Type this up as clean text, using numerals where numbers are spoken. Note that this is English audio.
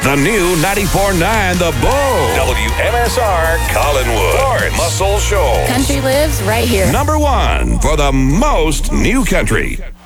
The new 94.9 The Bull. WMSR Collinwood. Florence Muscle Shoals. Country lives right here. Number one for the most new country.